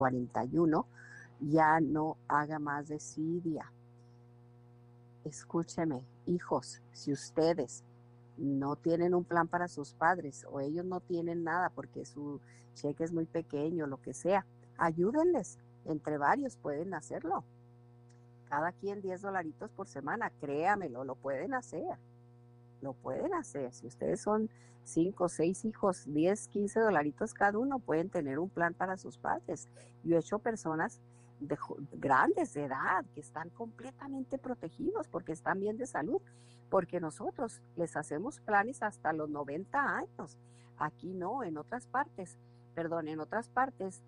41, ya no haga más desidia. Escúcheme, hijos, si ustedes no tienen un plan para sus padres o ellos no tienen nada porque su cheque es muy pequeño, lo que sea, ayúdenles. Entre varios pueden hacerlo. Cada quien $10 por semana, créamelo, lo pueden hacer. Lo pueden hacer. Si ustedes son 5 o 6 hijos, 10, $15 cada uno, pueden tener un plan para sus padres. Yo he hecho personas grandes de edad que están completamente protegidos porque están bien de salud, porque nosotros les hacemos planes hasta los 90 años. Aquí no, en otras partes, en otras partes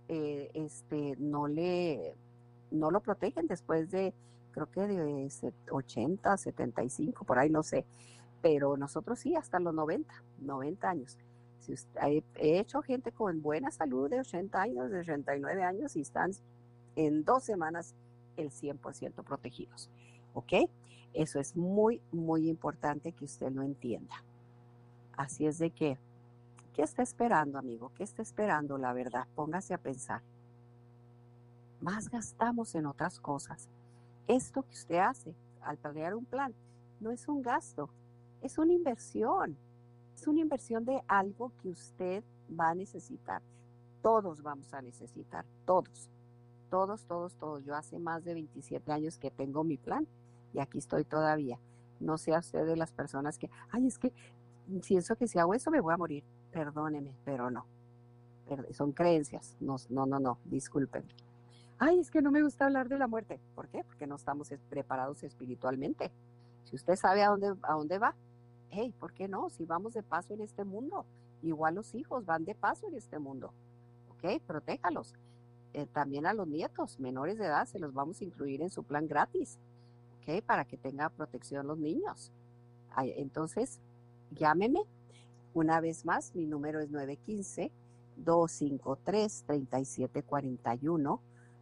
no lo protegen después de, creo que de 80, 75, por ahí no sé, pero nosotros sí, hasta los 90 años. Si usted, he hecho gente con buena salud de 80 años, de 89 años y están en 2 semanas el 100% protegidos. ¿Ok? Eso es muy, muy importante que usted lo entienda. Así es de que, ¿qué está esperando, amigo? ¿Qué está esperando, la verdad? Póngase a pensar. Más gastamos en otras cosas. Esto que usted hace al planear un plan no es un gasto, es una inversión. Es una inversión de algo que usted va a necesitar. Todos vamos a necesitar, todos. Todos, todos, todos. Yo hace más de 27 años que tengo mi plan y aquí estoy todavía. No sea usted de las personas que, ay, es que pienso que si hago eso me voy a morir. Perdóneme, pero no. Son creencias. No, no, no, no, discúlpenme. Ay, es que no me gusta hablar de la muerte. ¿Por qué? Porque no estamos preparados espiritualmente. Si usted sabe a dónde va, hey, ¿por qué no? Si vamos de paso en este mundo, igual los hijos van de paso en este mundo. ¿Ok? Protéjalos. También a los nietos menores de edad se los vamos a incluir en su plan gratis. ¿Ok? Para que tenga protección los niños. Entonces, llámeme. Una vez más, mi número es 915-253-3741.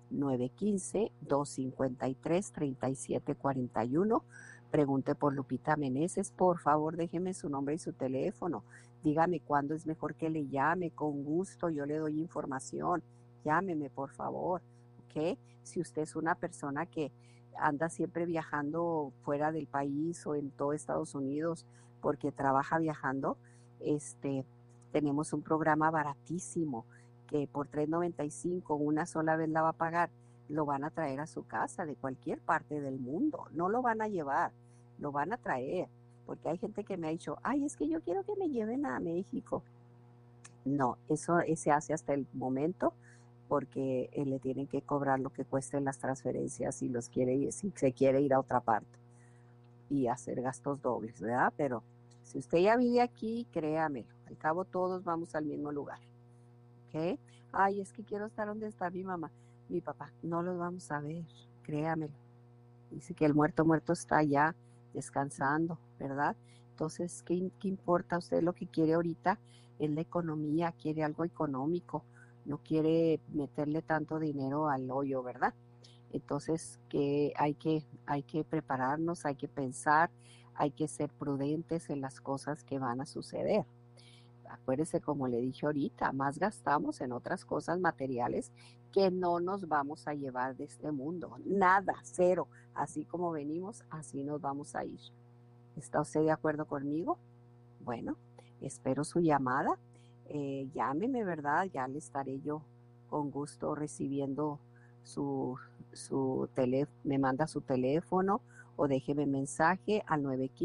915-253-3741. Pregunte por Lupita Meneses. Por favor, déjeme su nombre y su teléfono. Dígame cuándo es mejor que le llame. Con gusto, yo le doy información. Llámeme, por favor. ¿Ok? Si usted es una persona que anda siempre viajando fuera del país o en todo Estados Unidos porque trabaja viajando, tenemos un programa baratísimo que por $3.95 una sola vez la va a pagar, lo van a traer a su casa de cualquier parte del mundo. No lo van a llevar, lo van a traer. Porque hay gente que me ha dicho, ay, es que yo quiero que me lleven a México. No, eso se hace hasta el momento porque le tienen que cobrar lo que cuesten las transferencias si se quiere ir a otra parte y hacer gastos dobles, ¿verdad? Pero si usted ya vive aquí, créamelo, al cabo todos vamos al mismo lugar. ¿Ok? Ay, es que quiero estar donde está mi mamá, mi papá. No los vamos a ver, créamelo. Dice que el muerto está allá descansando, ¿verdad? Entonces, ¿qué importa? Usted lo que quiere ahorita es la economía, quiere algo económico, no quiere meterle tanto dinero al hoyo, ¿verdad? Entonces, que hay que prepararnos, hay que pensar, hay que ser prudentes en las cosas que van a suceder. Acuérdese, como le dije ahorita, más gastamos en otras cosas materiales que no nos vamos a llevar de este mundo. Nada, cero. Así como venimos, así nos vamos a ir. ¿Está usted de acuerdo conmigo? Bueno, espero su llamada. Llámeme, ¿verdad? Ya le estaré yo con gusto recibiendo su teléfono, me manda su teléfono o déjeme mensaje al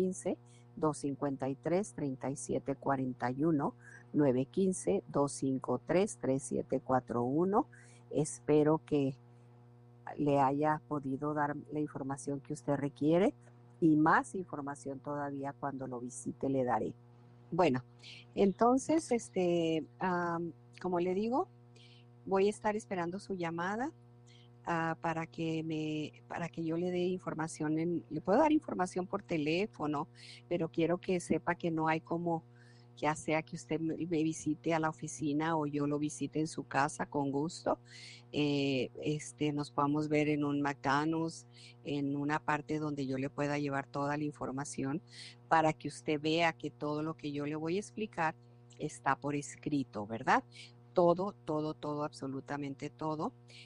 915-253-3741, 915-253-3741. Espero que le haya podido dar la información que usted requiere y más información todavía cuando lo visite le daré. Bueno, entonces, como le digo, voy a estar esperando su llamada para que yo le dé información. Le puedo dar información por teléfono, pero quiero que sepa que no hay como, ya sea que usted me visite a la oficina o yo lo visite en su casa con gusto. Nos podamos ver en un McDonald's, en una parte donde yo le pueda llevar toda la información para que usted vea que todo lo que yo le voy a explicar está por escrito, ¿verdad? todo, todo, todo, absolutamente todo.